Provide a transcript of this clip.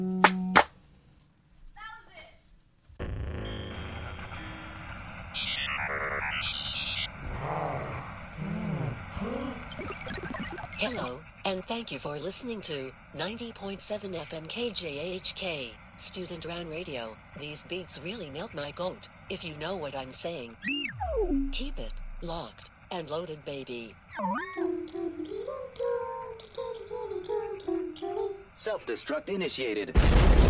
Hello, and thank you for listening to 90.7 FM KJHK, Student Run Radio. These beats really melt my goat, if you know what I'm saying. Keep it locked and loaded, baby. Self-destruct initiated.